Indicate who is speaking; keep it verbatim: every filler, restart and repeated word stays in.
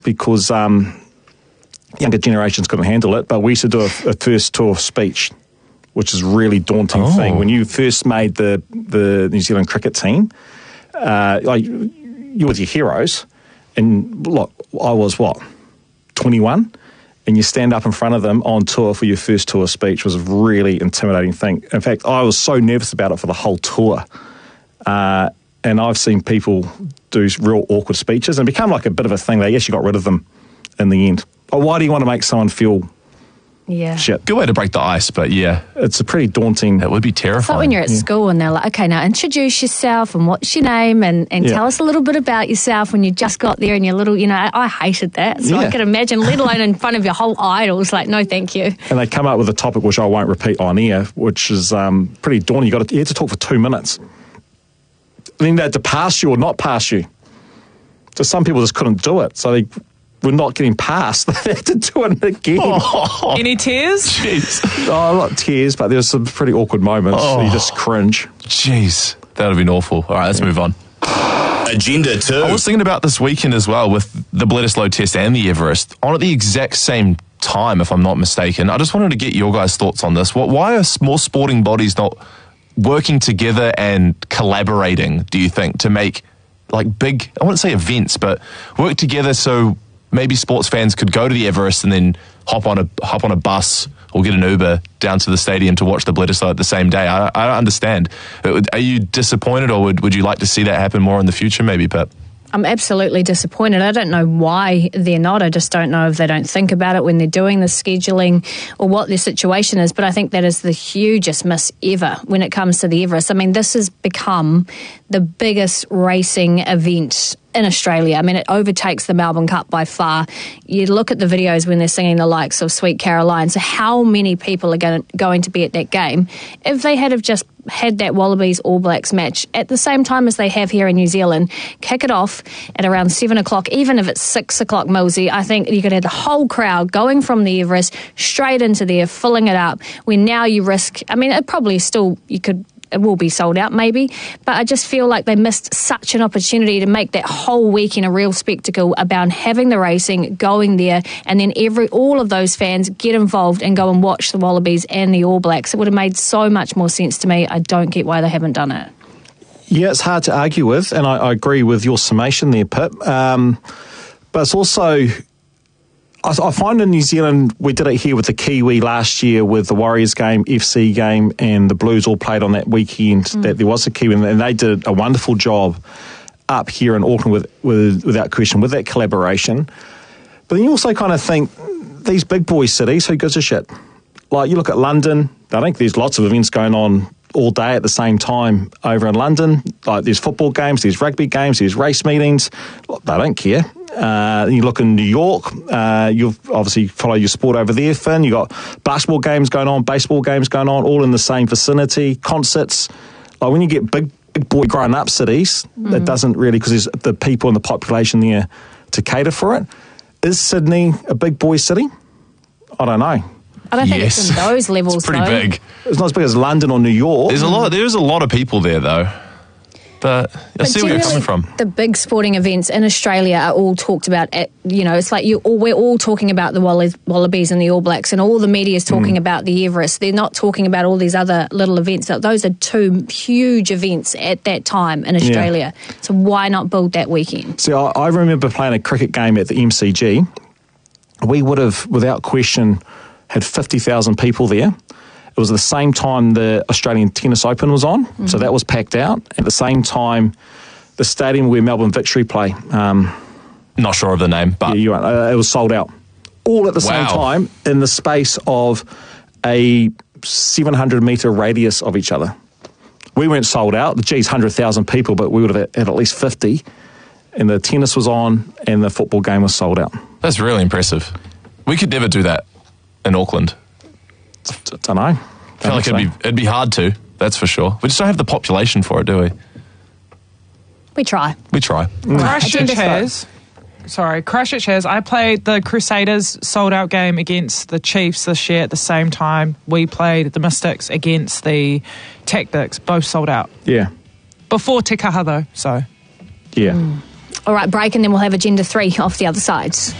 Speaker 1: because um, younger generations couldn't handle it, but we used to do a, a first tour speech, which is a really daunting
Speaker 2: oh.
Speaker 1: thing. When you first made the, the New Zealand cricket team, uh, like you were your heroes, and look, I was what, twenty-one? And you stand up in front of them on tour for your first tour speech was a really intimidating thing. In fact, I was so nervous about it for the whole tour. Uh, and I've seen people do real awkward speeches and become like a bit of a thing. They actually got rid of them in the end. Or why do you want to make someone feel
Speaker 3: yeah.
Speaker 1: shit?
Speaker 2: Good way to break the ice, but yeah.
Speaker 1: It's a pretty daunting...
Speaker 2: That would be terrifying.
Speaker 3: It's like when you're at
Speaker 1: yeah.
Speaker 3: school and they're like, okay, now introduce yourself and what's your name and, and
Speaker 1: yeah.
Speaker 3: tell us a little bit about yourself when you just got there and you're little, you know, I, I hated that. So
Speaker 1: yeah.
Speaker 3: I can imagine, let alone in front of your whole idols, like, no, thank you.
Speaker 1: And they come up with a topic which I won't repeat on air, which is um, pretty daunting. You got to, you have to talk for two minutes. And then they had to pass you or not pass you. So some people just couldn't do it. So they were not getting past. They had to do it again.
Speaker 2: Oh.
Speaker 4: Any tears?
Speaker 2: Jeez.
Speaker 1: Oh, not tears, but there's some pretty awkward moments.
Speaker 2: Oh.
Speaker 1: You just cringe.
Speaker 2: Jeez. That would have been awful. All right, let's yeah. move on.
Speaker 5: Agenda two.
Speaker 2: I was thinking about this weekend as well with the Bledisloe Test and the Everest on at the exact same time, if I'm not mistaken. I just wanted to get your guys' thoughts on this. What, why are more sporting bodies not working together and collaborating, do you think, to make like big, I wouldn't say events, but work together so maybe sports fans could go to the Everest and then hop on a hop on a bus or get an Uber down to the stadium to watch the Bledisloe at the same day? I, I don't understand. Are you disappointed, or would, would you like to see that happen more in the future, maybe, Pip?
Speaker 3: I'm absolutely disappointed. I don't know why they're not. I just don't know if they don't think about it when they're doing the scheduling or what their situation is. But I think that is the hugest miss ever when it comes to the Everest. I mean, this has become the biggest racing event in Australia. I mean, it overtakes the Melbourne Cup by far. You look at the videos when they're singing the likes of Sweet Caroline. So how many people are going to, going to be at that game? If they had have just had that Wallabies All Blacks match at the same time as they have here in New Zealand, kick it off at around seven o'clock, even if it's six o'clock, Millsy, I think you could have the whole crowd going from the Everest straight into there, filling it up, when now you risk, I mean, it probably still, you could, it will be sold out maybe, but I just feel like they missed such an opportunity to make that whole weekend a real spectacle about having the racing, going there, and then every all of those fans get involved and go and watch the Wallabies and the All Blacks. It would have made so much more sense to me. I don't get why they haven't done it.
Speaker 1: Yeah, it's hard to argue with, and I, I agree with your summation there, Pip. Um, but it's also... I, I find in New Zealand, we did it here with the Kiwi last year with the Warriors game, F C game, and the Blues all played on that weekend mm. that there was a Kiwi, and they did a wonderful job up here in Auckland with, with, without question, with that collaboration. But then you also kind of think, these big boy cities, who gives a shit? Like, you look at London, I think there's lots of events going on all day at the same time over in London. Like, there's football games, there's rugby games, there's race meetings. They don't care. Uh, you look in New York, uh, you've obviously follow your sport over there, Finn. You've got basketball games going on, baseball games going on, all in the same vicinity, concerts. Like, when you get big, big boy grown up cities, mm. it doesn't really, because there's the people and the population there to cater for it. Is Sydney a big boy city? I don't know.
Speaker 3: I don't think
Speaker 2: yes.
Speaker 3: it's in those levels,
Speaker 2: It's pretty
Speaker 3: though.
Speaker 2: big.
Speaker 1: It's not as big as London or New York.
Speaker 2: There's a lot. There's a lot of people there, though. But I
Speaker 3: but
Speaker 2: see where you're coming from.
Speaker 3: The big sporting events in Australia are all talked about. At, you know, it's like you. All, we're all talking about the Wallabies and the All Blacks, and all the media is talking mm. about the Everest. They're not talking about all these other little events. Those are two huge events at that time in Australia. Yeah. So why not build that weekend?
Speaker 1: See, I, I remember playing a cricket game at the M C G. We would have, without question, had fifty thousand people there. It was the same time the Australian Tennis Open was on, mm-hmm. so that was packed out. At the same time, the stadium where Melbourne Victory play. Um,
Speaker 2: Not sure of the name, but...
Speaker 1: Yeah, you aren't. Uh, it was sold out. All at the wow. same time in the space of a seven hundred metre radius of each other. We weren't sold out. The G's one hundred thousand people, but we would have had at least fifty. And the tennis was on and the football game was sold out.
Speaker 2: That's really impressive. We could never do that in Auckland.
Speaker 1: I don't know. I
Speaker 2: feel like it'd be, it'd be hard to, that's for sure. We just don't have the population for it, do we?
Speaker 3: We try.
Speaker 2: We try.
Speaker 4: Mm. Christchurch has. Sorry, Christchurch has. I played the Crusaders sold-out game against the Chiefs this year at the same time. We played the Mystics against the Tactics, both sold out.
Speaker 1: Yeah.
Speaker 4: Before Te Kaha, though, so...
Speaker 1: Yeah. Mm.
Speaker 3: All right, break, and then we'll have agenda three off the other side.